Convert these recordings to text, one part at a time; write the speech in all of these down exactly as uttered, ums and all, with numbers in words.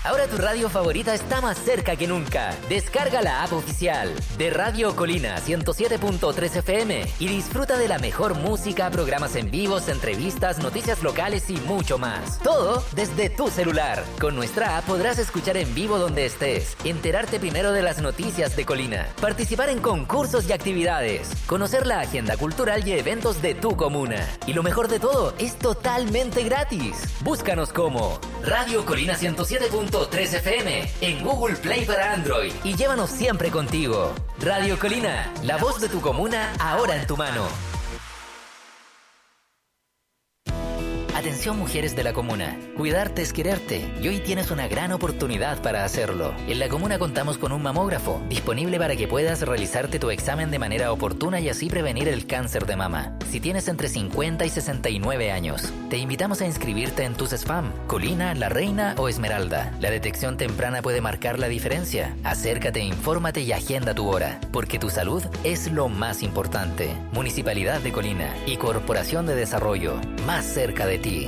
Ahora tu radio favorita está más cerca que nunca. Descarga la app oficial de Radio Colina ciento siete punto tres F M y disfruta de la mejor música, programas en vivos, entrevistas, noticias locales y mucho más. Todo desde tu celular. Con nuestra app podrás escuchar en vivo donde estés, enterarte primero de las noticias de Colina, participar en concursos y actividades, conocer la agenda cultural y eventos de tu comuna. Y lo mejor de todo, es totalmente gratis. Búscanos como Radio Colina ciento siete punto tres F M en Google Play para Android y llévanos siempre contigo. Radio Colina, la voz de tu comuna ahora en tu mano. Atención mujeres de la comuna, cuidarte es quererte y hoy tienes una gran oportunidad para hacerlo. En la comuna contamos con un mamógrafo disponible para que puedas realizarte tu examen de manera oportuna y así prevenir el cáncer de mama. Si tienes entre cincuenta y sesenta y nueve años, te invitamos a inscribirte en tus SFAM, Colina, La Reina o Esmeralda. La detección temprana puede marcar la diferencia. Acércate, infórmate y agenda tu hora, porque tu salud es lo más importante. Municipalidad de Colina y Corporación de Desarrollo, más cerca de ti.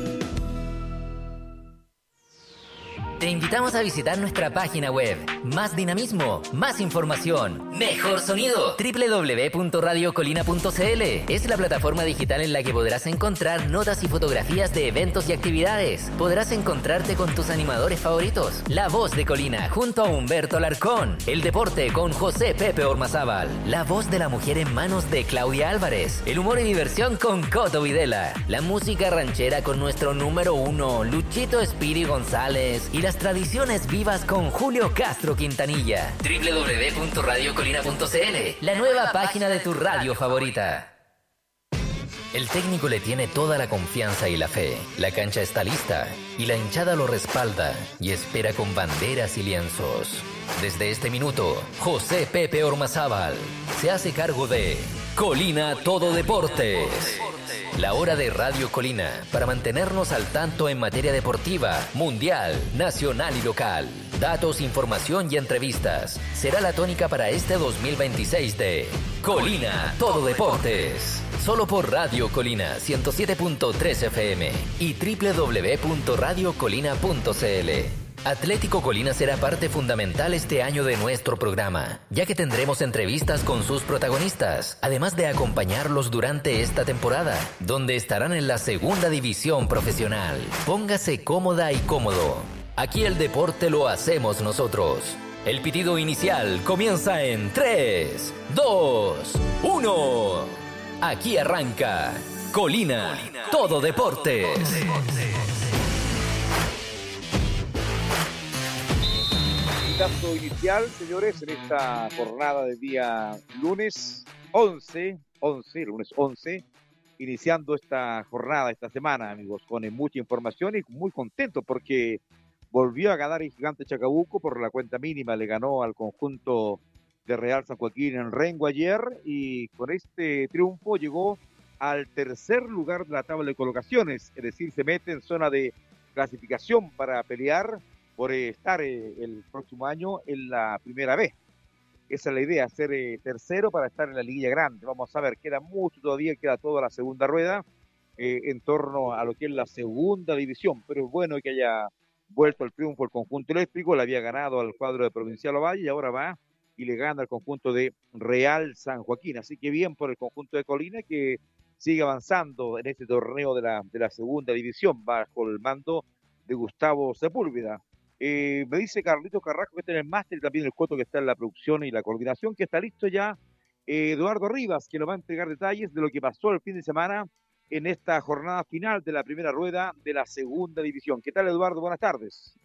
Te invitamos a visitar nuestra página web. Más dinamismo, más información, mejor sonido. doble u doble u doble u punto radio colina punto c l es la plataforma digital en la que podrás encontrar notas y fotografías de eventos y actividades. Podrás encontrarte con tus animadores favoritos. La voz de Colina junto a Humberto Alarcón. El deporte con José Pepe Ormazábal. La voz de la mujer en manos de Claudia Álvarez. El humor y diversión con Coto Videla. La música ranchera con nuestro número uno, Luchito Espiri González. Y las tradiciones vivas con Julio Castro Quintanilla. doble u doble u doble u punto radio colina punto c l, la nueva página de tu radio favorita. El técnico le tiene toda la confianza y la fe. La cancha está lista y la hinchada lo respalda y espera con banderas y lienzos. Desde este minuto, José Pepe Ormazábal se hace cargo de Colina Todo Deportes. La hora de Radio Colina para mantenernos al tanto en materia deportiva, mundial, nacional y local. Datos, información y entrevistas. Será la tónica para este dos mil veintiséis de Colina Todo Deportes. Solo por Radio Colina ciento siete punto tres F M y doble u doble u doble u punto radio colina punto c l. Atlético Colina será parte fundamental este año de nuestro programa, ya que tendremos entrevistas con sus protagonistas, además de acompañarlos durante esta temporada, donde estarán en la segunda división profesional. Póngase cómoda y cómodo. Aquí el deporte lo hacemos nosotros. El pitido inicial comienza en tres, dos, uno. Aquí arranca Colina, Colina Todo Deportes. Dato inicial, señores, en esta jornada de día lunes once, once, lunes once, iniciando esta jornada, esta semana, amigos, con mucha información y muy contento porque volvió a ganar el Gigante Chacabuco por la cuenta mínima, le ganó al conjunto de Real San Joaquín en Rengo ayer y con este triunfo llegó al tercer lugar de la tabla de colocaciones, es decir, se mete en zona de clasificación para pelear por estar eh, el próximo año en la primera B. Esa es la idea, ser eh, tercero para estar en la liguilla grande. Vamos a ver, queda mucho todavía, queda toda la segunda rueda eh, en torno a lo que es la segunda división, pero es bueno que haya vuelto al triunfo el conjunto eléctrico, le había ganado al cuadro de Provincial Ovalle y ahora va y le gana al conjunto de Real San Joaquín. Así que bien por el conjunto de Colina que sigue avanzando en este torneo de la, de la segunda división bajo el mando de Gustavo Sepúlveda. Eh, me dice Carlito Carrasco que está en el máster y también el Coto que está en la producción y la coordinación, que está listo ya eh, Eduardo Rivas, que nos va a entregar detalles de lo que pasó el fin de semana en esta jornada final de la primera rueda de la segunda división. ¿Qué tal, Eduardo? Buenas tardes.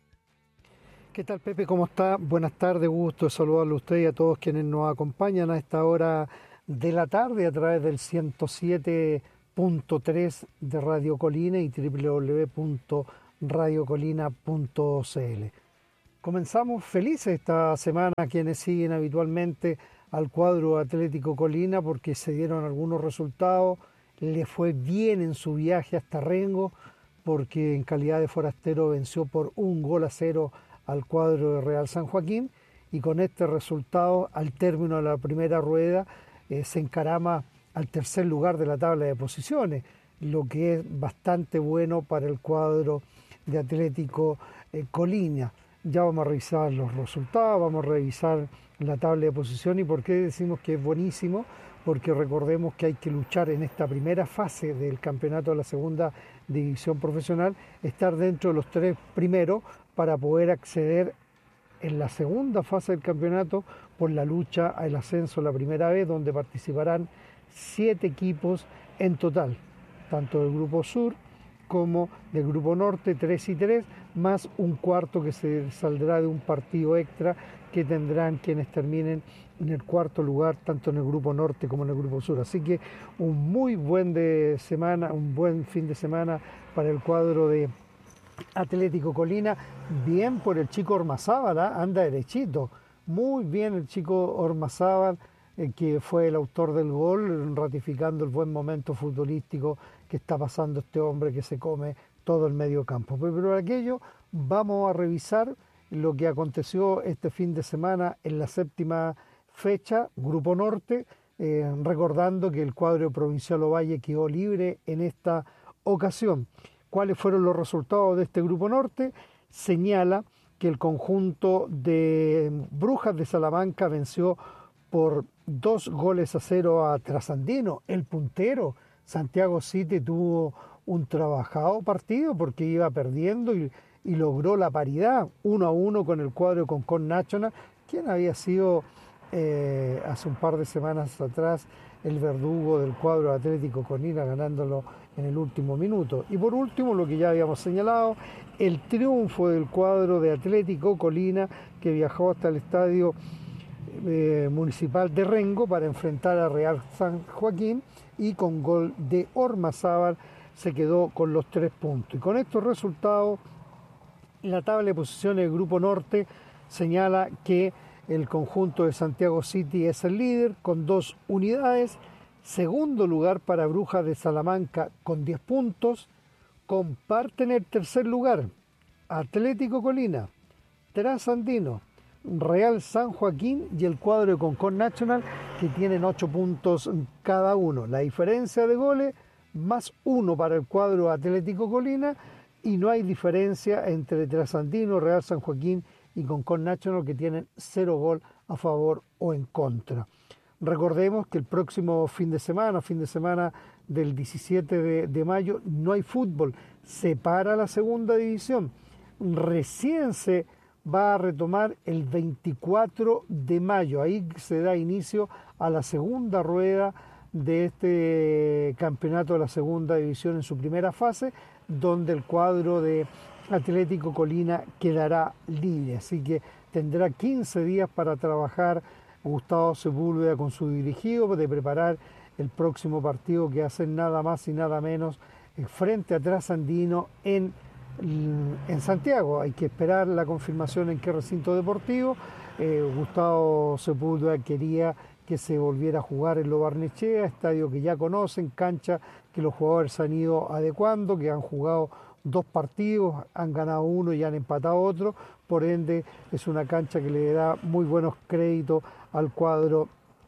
¿Qué tal, Pepe? ¿Cómo está? Buenas tardes, gusto de saludarlo a usted y a todos quienes nos acompañan a esta hora de la tarde a través del ciento siete punto tres de Radio Colina y doble u doble u doble u punto radio colina punto c l. Comenzamos felices esta semana quienes siguen habitualmente al cuadro Atlético Colina porque se dieron algunos resultados, le fue bien en su viaje hasta Rengo porque en calidad de forastero venció por un gol a cero al cuadro de Real San Joaquín y con este resultado al término de la primera rueda eh, se encarama al tercer lugar de la tabla de posiciones, lo que es bastante bueno para el cuadro de Atlético eh, Colina. Ya vamos a revisar los resultados, vamos a revisar la tabla de posición. ¿Y por qué decimos que es buenísimo? Porque recordemos que hay que luchar en esta primera fase del campeonato de la segunda división profesional, estar dentro de los tres primeros para poder acceder en la segunda fase del campeonato por la lucha al ascenso la primera vez, donde participarán siete equipos en total, tanto del Grupo Sur como del Grupo Norte, tres y tres, más un cuarto que se saldrá de un partido extra que tendrán quienes terminen en el cuarto lugar, tanto en el Grupo Norte como en el Grupo Sur. Así que un muy buen de semana, un buen fin de semana para el cuadro de Atlético Colina. Bien por el chico Ormazábal, ¿eh? Anda derechito. Muy bien el chico Ormazábal, eh, que fue el autor del gol, ratificando el buen momento futbolístico que está pasando este hombre que se come todo el medio campo. Pero, pero aquello, vamos a revisar lo que aconteció este fin de semana en la séptima fecha, Grupo Norte, eh, recordando que el cuadro provincial Ovalle quedó libre en esta ocasión. ¿Cuáles fueron los resultados de este Grupo Norte? Señala que el conjunto de Brujas de Salamanca venció por dos goles a cero a Trasandino, el puntero. Santiago City tuvo un trabajado partido porque iba perdiendo y, y logró la paridad uno a uno con el cuadro Concón Nacional, quien había sido eh, hace un par de semanas atrás el verdugo del cuadro Atlético Colina, ganándolo en el último minuto. Y por último, lo que ya habíamos señalado, el triunfo del cuadro de Atlético Colina, que viajó hasta el estadio eh, municipal de Rengo para enfrentar a Real San Joaquín, y con gol de Ormazábal se quedó con los tres puntos. Y con estos resultados, la tabla de posiciones del Grupo Norte señala que el conjunto de Santiago City es el líder con dos unidades. Segundo lugar para Brujas de Salamanca con diez puntos. Comparten el tercer lugar Atlético Colina, Trasandino, Real San Joaquín y el cuadro de Concón Nacional, que tienen ocho puntos cada uno. La diferencia de goles, más uno para el cuadro Atlético Colina, y no hay diferencia entre Trasandino, Real San Joaquín y Concón Nacional, que tienen cero gol a favor o en contra. Recordemos que el próximo fin de semana, fin de semana del diecisiete de, de mayo, no hay fútbol, se para la segunda división. Recién se va a retomar el veinticuatro de mayo, ahí se da inicio a la segunda rueda de este campeonato de la segunda división en su primera fase, donde el cuadro de Atlético Colina quedará libre, así que tendrá quince días para trabajar Gustavo Sepúlveda con su dirigido, de preparar el próximo partido que hacen nada más y nada menos frente a Trasandino en, en Santiago. Hay que esperar la confirmación en qué recinto deportivo. Eh, Gustavo Sepúlveda quería que se volviera a jugar en Lo Barnechea, estadio que ya conocen, cancha que los jugadores se han ido adecuando, que han jugado dos partidos, han ganado uno y han empatado otro, por ende es una cancha que le da muy buenos créditos al cuadro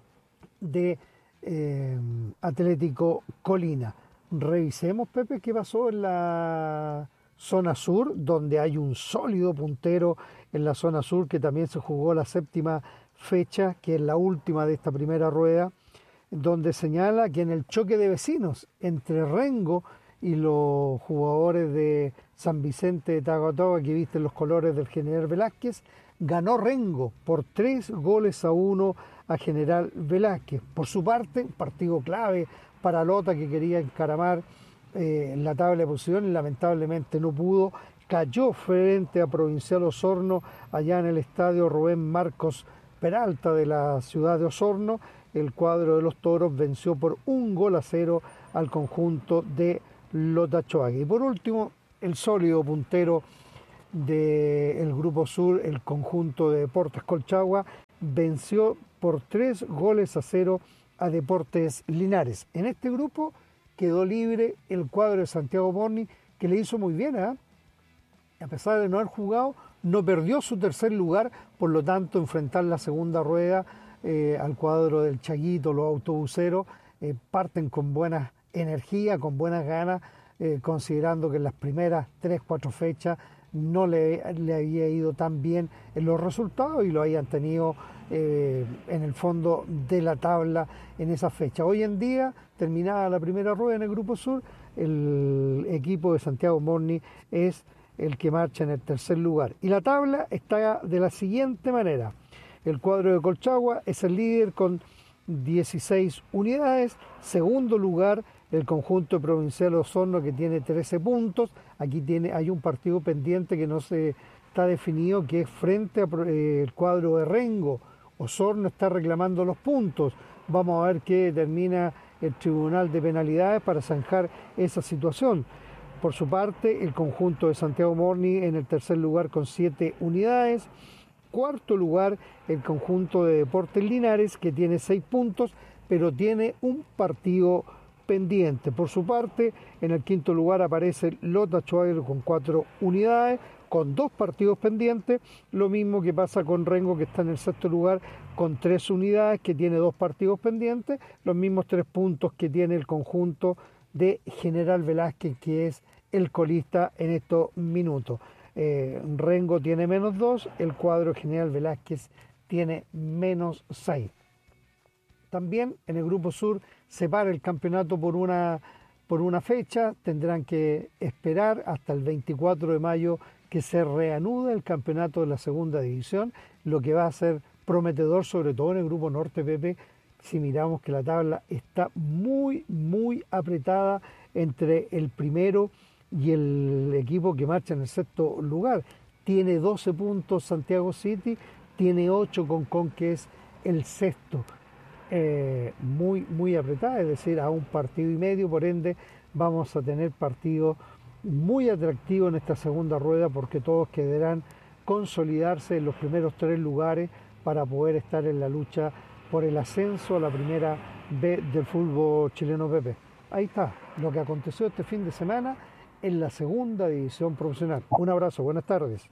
de eh, Atlético Colina. Revisemos, Pepe, qué pasó en la zona sur, donde hay un sólido puntero en la zona sur, que también se jugó la séptima fecha, que es la última de esta primera rueda, donde señala que en el choque de vecinos entre Rengo y los jugadores de San Vicente de Tahuatahua, que visten los colores del General Velázquez, ganó Rengo por tres goles a uno a General Velázquez. Por su parte, un partido clave para Lota, que quería encaramar eh, la tabla de posiciones, lamentablemente no pudo, cayó frente a Provincial Osorno allá en el estadio Rubén Marcos Peralta de la ciudad de Osorno. El cuadro de los Toros venció por un gol a cero al conjunto de Lota Choague. Y por último, el sólido puntero del Grupo Sur, el conjunto de Deportes Colchagua, venció por tres goles a cero a Deportes Linares. En este grupo quedó libre el cuadro de Santiago Morning, que le hizo muy bien, ¿eh? A pesar de no haber jugado, no perdió su tercer lugar, por lo tanto enfrentar la segunda rueda eh, al cuadro del Chaguito, los autobuseros, eh, parten con buena energía, con buenas ganas, eh, considerando que en las primeras tres, cuatro fechas no le, le había ido tan bien en los resultados y lo hayan tenido eh, en el fondo de la tabla en esa fecha. Hoy en día, terminada la primera rueda en el Grupo Sur, el equipo de Santiago Morning es el que marcha en el tercer lugar. Y la tabla está de la siguiente manera. El cuadro de Colchagua es el líder con dieciséis unidades. Segundo lugar, el conjunto Provincial Osorno, que tiene trece puntos. Aquí tiene, hay un partido pendiente que no se está definido, que es frente al eh, cuadro de Rengo. Osorno está reclamando los puntos. Vamos a ver qué determina el Tribunal de Penalidades para zanjar esa situación. Por su parte, el conjunto de Santiago Morning en el tercer lugar con siete unidades. Cuarto lugar, el conjunto de Deportes Linares, que tiene seis puntos, pero tiene un partido pendiente. Por su parte, en el quinto lugar aparece Lota Schwager con cuatro unidades, con dos partidos pendientes. Lo mismo que pasa con Rengo, que está en el sexto lugar con tres unidades, que tiene dos partidos pendientes. Los mismos tres puntos que tiene el conjunto de General Velázquez, que es el colista en estos minutos. Eh, Rengo tiene menos dos, el cuadro General Velázquez tiene menos seis. También en el Grupo Sur se para el campeonato por una, por una fecha. Tendrán que esperar hasta el veinticuatro de mayo que se reanude el campeonato de la segunda división, lo que va a ser prometedor, sobre todo en el Grupo Norte, Pepe, si miramos que la tabla está muy, muy apretada entre el primero y el equipo que marcha en el sexto lugar. Tiene doce puntos Santiago City, tiene ocho Concón, que es el sexto. Eh, muy, muy apretada, es decir, a un partido y medio, por ende vamos a tener partidos muy atractivos en esta segunda rueda, porque todos querrán consolidarse en los primeros tres lugares para poder estar en la lucha por el ascenso a la primera B del fútbol chileno, Pepe. Ahí está lo que aconteció este fin de semana en la segunda división profesional. Un abrazo, buenas tardes.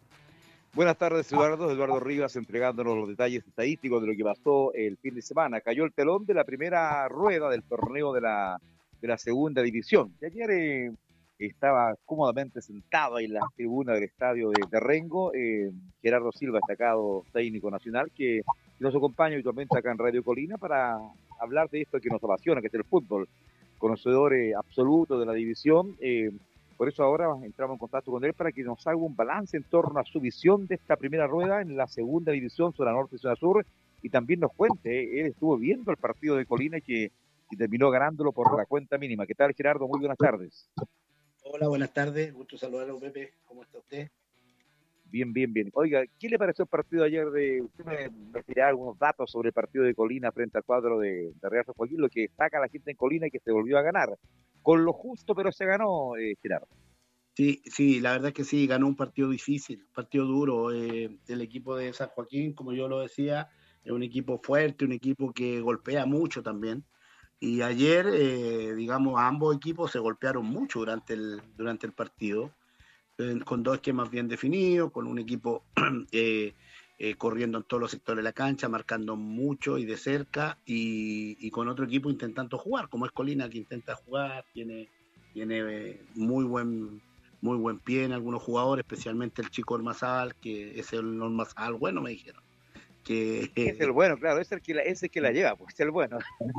Buenas tardes, Eduardo. Eduardo Rivas entregándonos los detalles estadísticos de lo que pasó el fin de semana. Cayó el telón de la primera rueda del torneo de la, de la segunda división. Y ayer eh, estaba cómodamente sentado ahí en la tribuna del estadio de, de Rengo, eh, Gerardo Silva, destacado técnico nacional, que nos acompaña habitualmente acá en Radio Colina para hablar de esto que nos apasiona, que es el fútbol. Conocedor eh, absoluto de la división, eh, por eso ahora entramos en contacto con él para que nos haga un balance en torno a su visión de esta primera rueda en la segunda división, zona norte y zona sur, y también nos cuente, eh, él estuvo viendo el partido de Colina que, que terminó ganándolo por la cuenta mínima. ¿Qué tal, Gerardo? Muy buenas tardes. Hola, buenas tardes, gusto saludarlo, Pepe, ¿cómo está usted? Bien, bien, bien. Oiga, ¿qué le pareció el partido de ayer? De, usted me, me tiró algunos datos sobre el partido de Colina frente al cuadro de, de Real San Joaquín, lo que destaca a la gente en Colina y que se volvió a ganar. Con lo justo, pero se ganó, eh, Gerardo. Sí, sí, la verdad es que sí, ganó un partido difícil, un partido duro. Eh, el equipo de San Joaquín, como yo lo decía, es un equipo fuerte, un equipo que golpea mucho también. Y ayer, eh, digamos, ambos equipos se golpearon mucho durante el, durante el partido, eh, con dos esquemas bien definidos, con un equipo eh, eh, corriendo en todos los sectores de la cancha, marcando mucho y de cerca, y, y con otro equipo intentando jugar, como es Colina, que intenta jugar, tiene, tiene eh, muy buen muy buen pie en algunos jugadores, especialmente el chico Ormazal, que es el Ormazal bueno, me dijeron. Que, es el bueno, claro, es el que la, es el que la lleva, pues es el bueno.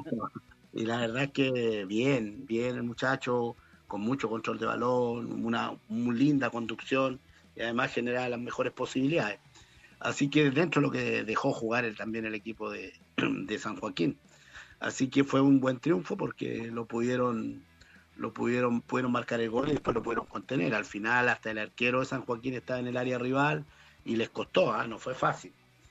Y la verdad es que bien, bien el muchacho, con mucho control de balón, una muy linda conducción, y además genera las mejores posibilidades. Así que dentro de lo que dejó jugar el, también el equipo de, de San Joaquín. Así que fue un buen triunfo porque lo pudieron, lo pudieron, pudieron marcar el gol y después lo pudieron contener. Al final hasta el arquero de San Joaquín estaba en el área rival y les costó, ¿eh? No fue fácil.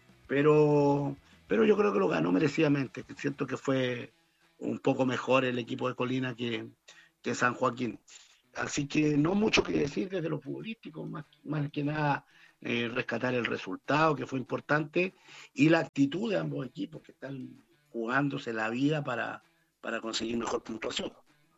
Pero, pero yo creo que lo ganó merecidamente. Siento que fue un poco mejor el equipo de Colina que, que San Joaquín. Así que no mucho que decir desde lo futbolístico, más, más que nada eh, rescatar el resultado, que fue importante, y la actitud de ambos equipos que están jugándose la vida para, para conseguir mejor puntuación.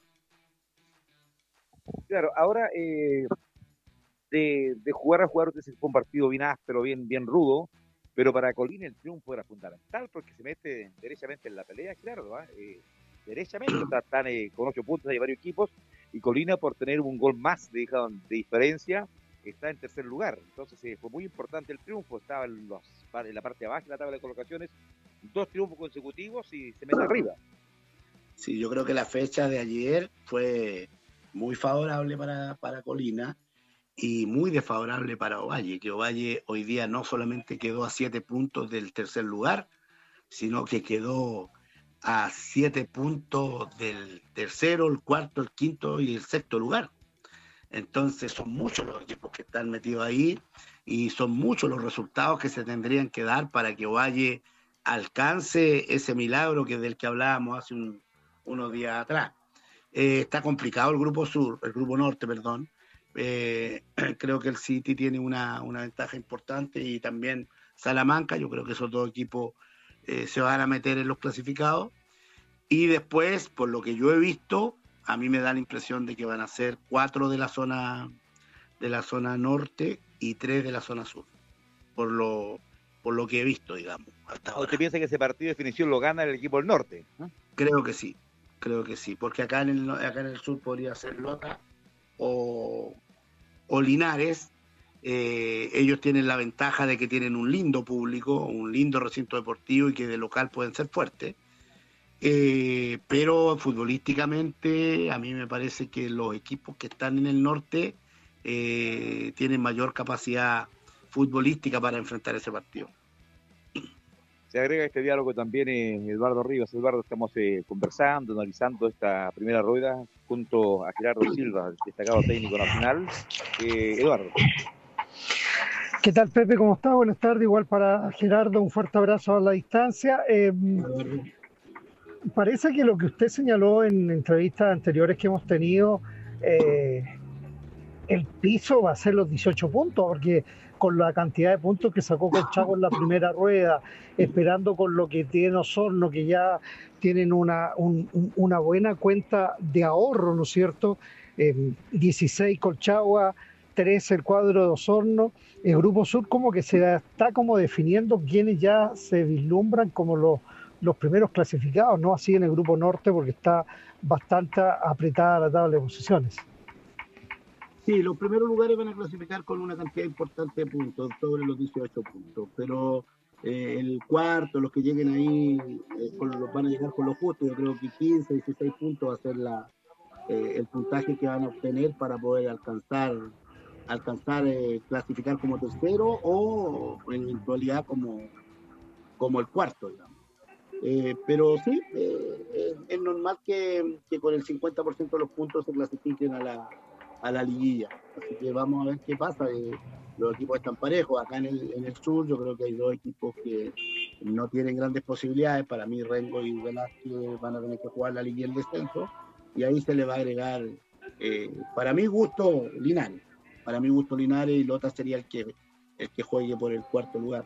Claro, ahora eh, de, de jugar a jugar, usted se fue un partido bien áspero, bien, bien rudo, pero para Colina el triunfo era fundamental porque se mete derechamente en la pelea, claro, ¿eh? Eh, derechamente, están eh, con ocho puntos, hay varios equipos, y Colina por tener un gol más de, de diferencia, está en tercer lugar. Entonces eh, fue muy importante el triunfo, estaba en, los, en la parte de abajo de la tabla de colocaciones, dos triunfos consecutivos y se mete arriba. Sí, yo creo que la fecha de ayer fue muy favorable para, para Colina y muy desfavorable para Ovalle, que Ovalle hoy día no solamente quedó a siete puntos del tercer lugar, sino que quedó a siete puntos del tercero, el cuarto, el quinto y el sexto lugar. Entonces son muchos los equipos que están metidos ahí y son muchos los resultados que se tendrían que dar para que Ovalle alcance ese milagro que del que hablábamos hace un, unos días atrás. Eh, está complicado el grupo sur, el grupo norte, perdón. Eh, creo que el City tiene una, una ventaja importante y también Salamanca. Yo creo que esos dos equipos eh, se van a meter en los clasificados. Y después, por lo que yo he visto, a mí me da la impresión de que van a ser cuatro de la zona de la zona norte y tres de la zona sur, por lo por lo que he visto, digamos, hasta ahora. ¿Usted piensa que ese partido de definición lo gana el equipo del norte? ¿Eh? Creo que sí, creo que sí, porque acá en el acá en el sur podría ser Lota o, o Linares. Eh, ellos tienen la ventaja de que tienen un lindo público, un lindo recinto deportivo y que de local pueden ser fuertes. Eh, pero futbolísticamente a mí me parece que los equipos que están en el norte eh, tienen mayor capacidad futbolística para enfrentar ese partido. Se agrega este diálogo también eh, Eduardo Rivas. Eduardo, estamos eh, conversando, analizando esta primera rueda junto a Gerardo Silva, destacado técnico nacional. Eh, Eduardo. ¿Qué tal, Pepe? ¿Cómo está? Buenas tardes. Igual para Gerardo, un fuerte abrazo a la distancia. Eh, Parece que lo que usted señaló en entrevistas anteriores que hemos tenido, eh, el piso va a ser los dieciocho puntos, porque con la cantidad de puntos que sacó Colchagua en la primera rueda, esperando con lo que tiene Osorno, que ya tienen una, un, una buena cuenta de ahorro, ¿no es cierto? Eh, dieciséis Colchagua, trece el cuadro de Osorno. El Grupo Sur como que se está como definiendo quienes ya se vislumbran como los los primeros clasificados, no así en el Grupo Norte, porque está bastante apretada la tabla de posiciones. Sí, los primeros lugares van a clasificar con una cantidad importante de puntos, sobre los dieciocho puntos, pero eh, el cuarto, los que lleguen ahí, eh, con, los van a llegar con lo justo. Yo creo que quince, dieciséis puntos va a ser la, eh, el puntaje que van a obtener para poder alcanzar, alcanzar eh, clasificar como tercero o en eventualidad como, como el cuarto, digamos. Eh, pero sí, eh, eh, es normal que, que con el cincuenta por ciento de los puntos se clasifiquen a la, a la liguilla. Así que vamos a ver qué pasa. Eh, los equipos están parejos. Acá en el, en el sur yo creo que hay dos equipos que no tienen grandes posibilidades. Para mí Rengo y Velázquez van a tener que jugar la liguilla y el descenso. Y ahí se le va a agregar, eh, para mi gusto, Linares. Para mi gusto Linares y Lota sería el que, el que juegue por el cuarto lugar.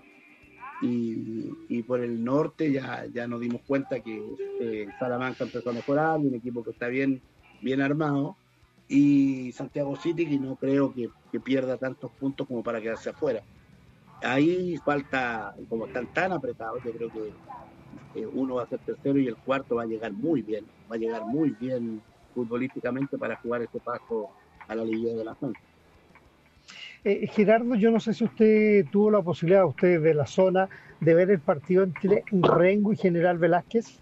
Y, y por el norte ya, ya nos dimos cuenta que eh, Salamanca empezó a mejorar, un equipo que está bien, bien armado, y Santiago City, que no creo que, que pierda tantos puntos como para quedarse afuera. Ahí falta, como están tan apretados, yo creo que eh, uno va a ser tercero y el cuarto va a llegar muy bien, va a llegar muy bien futbolísticamente para jugar este paso a la Liga de la Zona. Eh, Gerardo, yo no sé si usted tuvo la posibilidad, usted de la zona, de ver el partido entre Rengo y General Velázquez.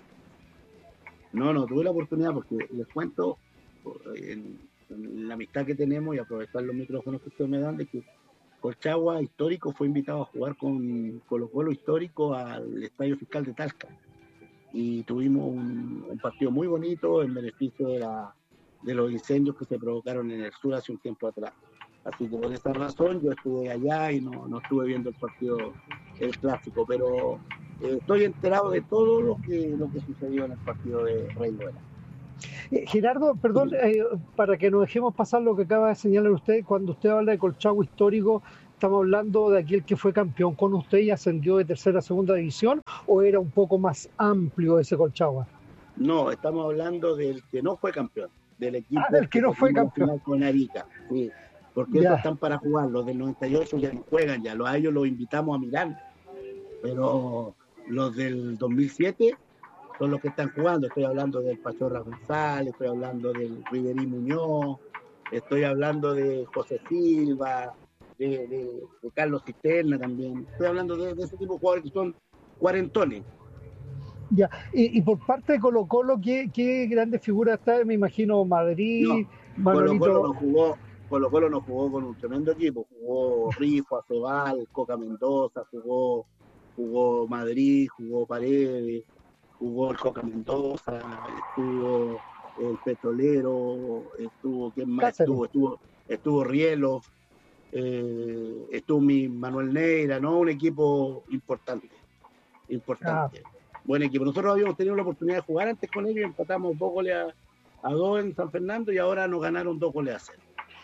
No, no, tuve la oportunidad porque les cuento en, en la amistad que tenemos y aprovechar los micrófonos que ustedes me dan, de que Colchagua histórico fue invitado a jugar con Colo-Colo histórico al Estadio Fiscal de Talca. Y tuvimos un, un partido muy bonito en beneficio de, la, de los incendios que se provocaron en el sur hace un tiempo atrás. Así que por esa razón yo estuve allá y no, no estuve viendo el partido, el clásico, pero eh, estoy enterado de todo lo que, lo que sucedió en el partido de Rengo. Eh, Gerardo, perdón, eh, para que no dejemos pasar lo que acaba de señalar usted, cuando usted habla de Colchagua histórico, ¿estamos hablando de aquel que fue campeón con usted y ascendió de tercera a segunda división, o era un poco más amplio ese Colchagua? No, estamos hablando del que no fue campeón, del equipo ah, del que, que no fue campeón con Arica, sí. Porque ya. Esos están para jugar, los del noventa y ocho ya no juegan, ya a ellos los invitamos a mirar, pero los del dos mil siete son los que están jugando. Estoy hablando del Pachorra González, estoy hablando del Riverí Muñoz, estoy hablando de José Silva, de, de, de Carlos Cisterna también. Estoy hablando de, de ese tipo de jugadores que son cuarentones. Ya, y, y por parte de Colo Colo, ¿qué, qué grandes figuras está? Me imagino Madrid, No, Manolito. Colo Colo no jugó, Colo Colo no jugó con un tremendo equipo, jugó Rifo, Acebal, Coca Mendoza, jugó, jugó Madrid, jugó Paredes, jugó el Coca Mendoza, estuvo el Petrolero, estuvo, ¿quién más Cáceres. estuvo? Estuvo, estuvo Rielo, eh, estuvo mi Manuel Neira, ¿no? Un equipo importante, importante. Ah. Buen equipo. Nosotros habíamos tenido la oportunidad de jugar antes con ellos, empatamos dos goles a, a dos en San Fernando y ahora nos ganaron dos goles a cero.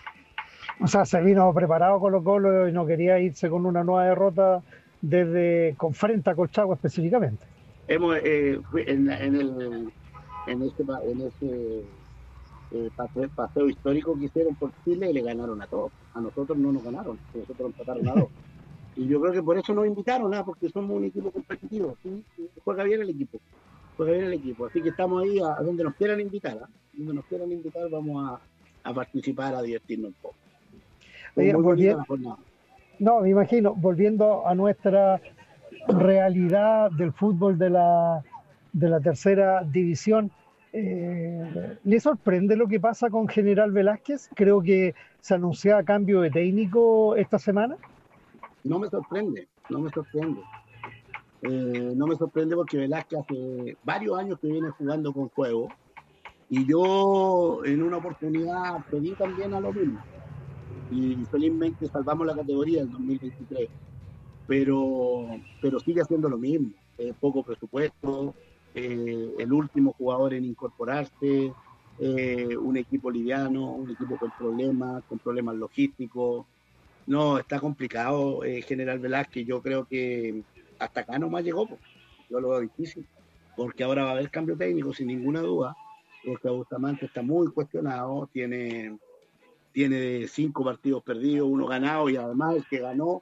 O sea, se vino preparado Colo Colo y no quería irse con una nueva derrota desde con frente a Colchagua específicamente. Hemos eh, en, en el en ese en ese eh, paseo, paseo histórico que hicieron por Chile le ganaron a todos. A nosotros no nos ganaron, nosotros empataron a dos. Y yo creo que por eso nos invitaron, ¿eh? Porque somos un equipo competitivo, ¿sí? Juega bien el equipo, juega bien el equipo. Así que estamos ahí a, a donde nos quieran invitar, ¿eh? Donde nos quieran invitar vamos a, a participar, a divertirnos un poco. Oye, volviendo, no, me imagino, volviendo a nuestra realidad del fútbol de la, de la tercera división, eh, ¿le sorprende lo que pasa con General Velázquez? Creo que se anunciaba cambio de técnico esta semana. No me sorprende, no me sorprende. Eh, no me sorprende porque Velázquez hace varios años que viene jugando con juego y yo en una oportunidad pedí también a lo mismo y felizmente salvamos la categoría en dos mil veintitrés, pero, pero sigue haciendo lo mismo, eh, poco presupuesto, eh, el último jugador en incorporarse, eh, un equipo liviano, un equipo con problemas, con problemas logísticos. No, está complicado, eh, General Velázquez. Yo creo que hasta acá nomás llegó, pues. Yo lo veo difícil, porque ahora va a haber cambio técnico, sin ninguna duda, porque Bustamante está muy cuestionado, tiene, tiene cinco partidos perdidos, uno ganado, y además el que ganó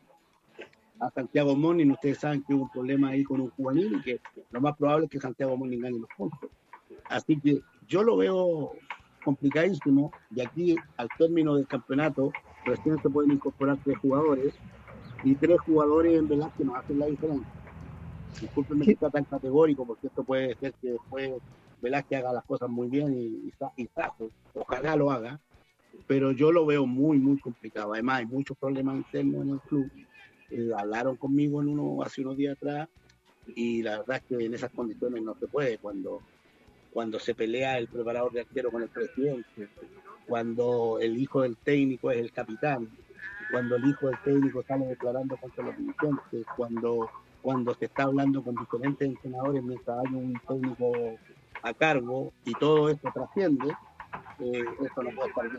a Santiago Morning, ustedes saben que hubo un problema ahí con un juvenil, y que lo más probable es que Santiago Morning gane los puntos. Así que yo lo veo complicadísimo, y aquí al término del campeonato recién se pueden incorporar tres jugadores y tres jugadores en verdad que nos hacen la diferencia. Discúlpenme que sea tan categórico porque esto puede ser que después Velázquez haga las cosas muy bien y, y, y saque, ojalá lo haga, pero yo lo veo muy muy complicado. Además hay muchos problemas internos en el club. Eh, hablaron conmigo en uno hace unos días atrás y la verdad es que en esas condiciones no se puede, cuando cuando se pelea el preparador de arquero con el presidente, cuando el hijo del técnico es el capitán, cuando el hijo del técnico sale declarando contra los dirigentes, cuando, cuando se está hablando con diferentes entrenadores mientras hay un técnico a cargo y todo esto trasciende, eh, eso no puede estar bien.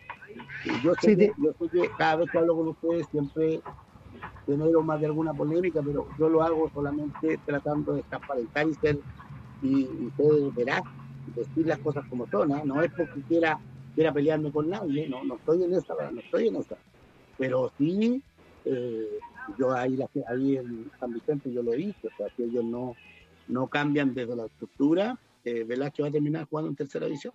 Y yo, sé sí, que, yo sé que cada vez que hablo con ustedes siempre genero más de alguna polémica, pero yo lo hago solamente tratando de transparentar y ser y, y ser veraz, decir las cosas como son, ¿eh? No es porque quiera quiera pelearme con nadie, no, no estoy en esa, no estoy en esa, pero sí, eh, yo ahí, la, ahí en San Vicente yo lo he visto, o sea, que ellos no, no cambian desde la estructura. eh, Velázquez va a terminar jugando en tercera división.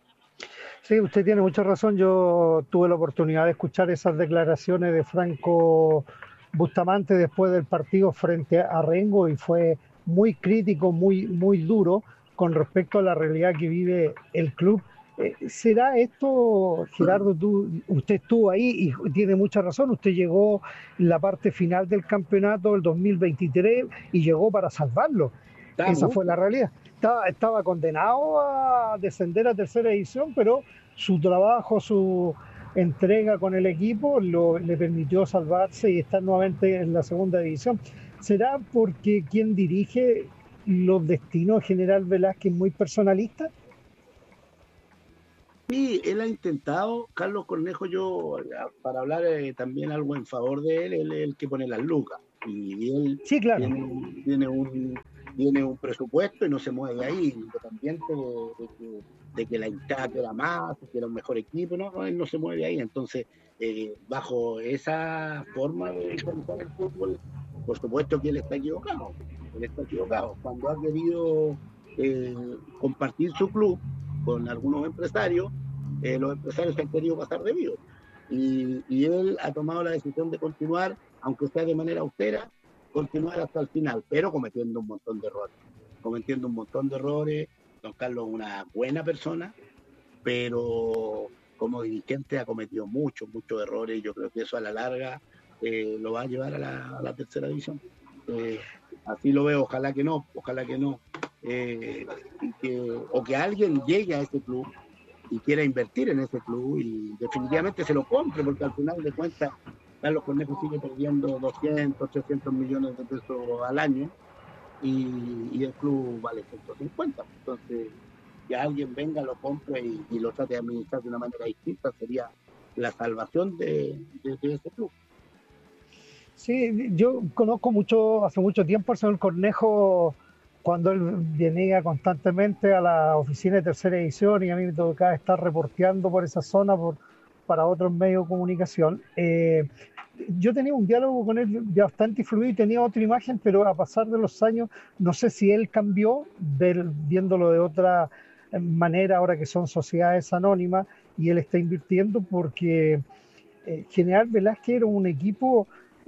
Sí, usted tiene mucha razón, yo tuve la oportunidad de escuchar esas declaraciones de Franco Bustamante después del partido frente a Rengo y fue muy crítico, muy, muy duro con respecto a la realidad que vive el club. ¿Será esto, Gerardo, tú, usted estuvo ahí y tiene mucha razón, usted llegó en la parte final del campeonato del dos mil veintitrés y llegó para salvarlo? Está Esa muy... fue la realidad. Estaba, estaba condenado a descender a tercera división, pero su trabajo, su entrega con el equipo lo, le permitió salvarse y estar nuevamente en la segunda división. ¿Será porque quien dirige los destinos, General Velázquez, muy personalista? Sí, él ha intentado, Carlos Cornejo, yo, para hablar eh, también algo en favor de él, él es el que pone las lucas. Y él sí, claro. tiene, tiene, un, tiene un presupuesto y no se mueve ahí, independiente de, de, que, de que la hinchada quiera más, que era un mejor equipo, no, no, él no se mueve ahí. Entonces, eh, bajo esa forma de organizar el fútbol, por supuesto que él está equivocado. Él está equivocado. Cuando ha querido eh, compartir su club con algunos empresarios, eh, los empresarios se han querido pasar de vivo. Y, y él ha tomado la decisión de continuar, aunque sea de manera austera, continuar hasta el final, pero cometiendo un montón de errores. Cometiendo un montón de errores. Don Carlos es una buena persona, pero como dirigente ha cometido muchos, muchos errores, y yo creo que eso a la larga eh, lo va a llevar a la, a la tercera división. Eh, así lo veo, ojalá que no, ojalá que no. Eh, y que, o que alguien llegue a ese club y quiera invertir en ese club y definitivamente se lo compre, porque al final de cuentas Carlos Cornejo sigue perdiendo doscientos, trescientos millones de pesos al año y, y el club vale ciento cincuenta. Entonces, que alguien venga, lo compre y, y lo trate de administrar de una manera distinta sería la salvación de, de, de ese club. Sí, yo conozco mucho, hace mucho tiempo al señor Cornejo, cuando él venía constantemente a la oficina de tercera edición y a mí me tocaba estar reporteando por esa zona por, para otros medios de comunicación. Eh, yo tenía un diálogo con él bastante fluido y tenía otra imagen, pero a pasar de los años, no sé si él cambió, ver, viéndolo de otra manera ahora que son sociedades anónimas y él está invirtiendo porque eh, General Velázquez era un equipo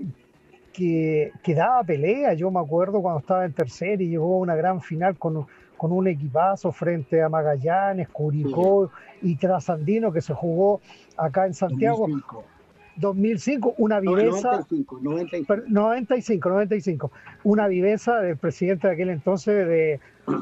Que, que daba pelea. Yo me acuerdo cuando estaba en tercera y llegó a una gran final con, con un equipazo frente a Magallanes, Curicó sí. y Trasandino, que se jugó acá en Santiago. dos mil cinco, dos mil cinco una viveza. noventa y cinco, noventa y cinco. noventa y cinco, una viveza del presidente de aquel entonces, de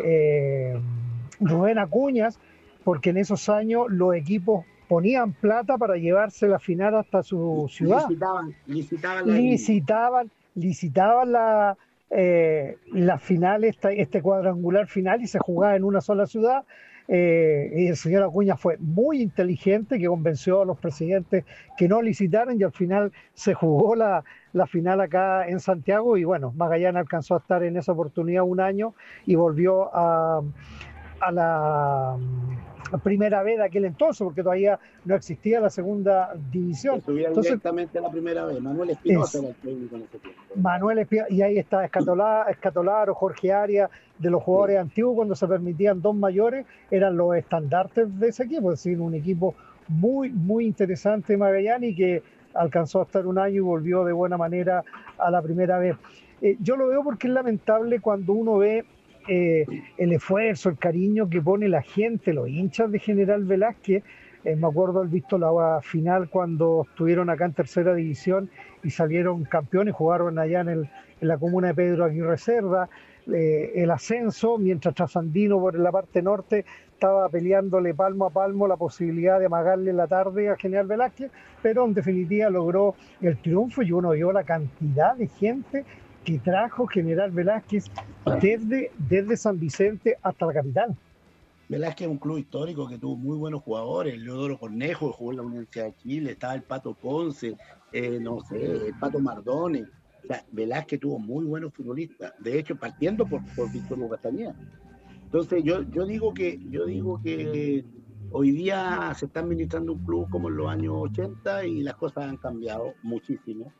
eh, Rubén Acuñas, porque en esos años los equipos ponían plata para llevarse la final hasta su ciudad. Licitaban, licitaban, la licitaban, licitaban la, eh, la final, esta, este cuadrangular final, y se jugaba en una sola ciudad. Eh, y el señor Acuña fue muy inteligente, que convenció a los presidentes que no licitaran, y al final se jugó la, la final acá en Santiago. Y bueno, Magallanes alcanzó a estar en esa oportunidad un año y volvió a, a la primera vez de aquel entonces, porque todavía no existía la segunda división. Estuvieron entonces, directamente la primera vez. Manuel Espinosa era el técnico en ese tiempo. Manuel Espinosa, y ahí está Escatolaro, Escatolaro, Jorge Arias, de los jugadores sí. antiguos, cuando se permitían dos mayores, eran los estandartes de ese equipo, es decir, un equipo muy, muy interesante Magallanes, y que alcanzó a estar un año y volvió de buena manera a la primera vez. Eh, yo lo veo porque es lamentable cuando uno ve Eh, el esfuerzo, el cariño que pone la gente, los hinchas de General Velázquez. Eh, me acuerdo haber visto la final cuando estuvieron acá en tercera división y salieron campeones, jugaron allá en, el, en la comuna de Pedro Aguirre Cerda, eh, el ascenso, mientras Trasandino por la parte norte estaba peleándole palmo a palmo la posibilidad de amagarle la tarde a General Velázquez, pero en definitiva logró el triunfo, y uno vio la cantidad de gente que trajo General Velázquez desde, desde San Vicente hasta la capital. Velázquez es un club histórico que tuvo muy buenos jugadores. Leodoro Cornejo jugó en la Universidad de Chile, estaba el Pato Ponce, eh, no sé, el Pato Mardones. O sea, Velázquez tuvo muy buenos futbolistas, de hecho partiendo por, por Víctor Hugo Castañeda. Entonces yo, yo digo que yo digo que hoy día se está administrando un club como en los años ochenta y las cosas han cambiado muchísimo.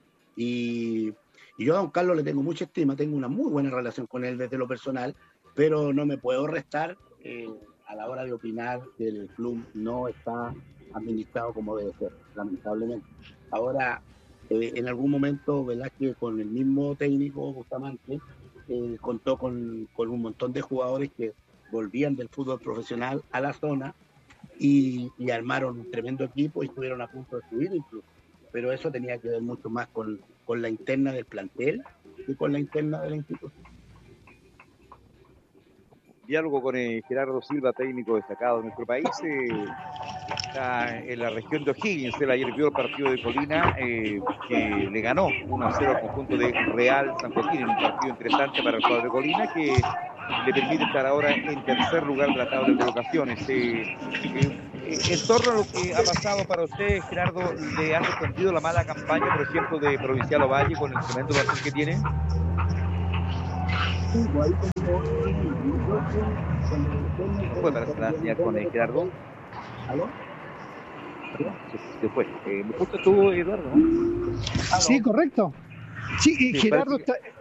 Y Y yo a don Carlos le tengo mucha estima, tengo una muy buena relación con él desde lo personal, pero no me puedo restar eh, a la hora de opinar que el club no está administrado como debe ser, lamentablemente. Ahora, eh, en algún momento, Velázquez, con el mismo técnico, Bustamante, eh, contó con, con un montón de jugadores que volvían del fútbol profesional a la zona y, y armaron un tremendo equipo y estuvieron a punto de subir incluso. Pero eso tenía que ver mucho más con, con la interna del plantel que con la interna de la institución. Diálogo con eh, Gerardo Silva, técnico destacado de nuestro país. Eh, está en la región de O'Higgins. Él ayer vio el partido de Colina, eh, que le ganó uno a cero al conjunto de Real San Joaquín, en un partido interesante para el cuadro de Colina, que le permite estar ahora en tercer lugar de la tabla de colocaciones. Eh, eh, en torno a lo que ha pasado para usted, Gerardo, ¿le ha sorprendido la mala campaña, por ejemplo, de Provincial Ovalle con el tremendo partido que tiene? ¿Puede parar la señal con eh, Gerardo? ¿Aló? Se, se fue. Eh, ¿Me escuchas tú, Eduardo? ¿No? Sí, correcto. Sí, y Sí, Gerardo parece... está,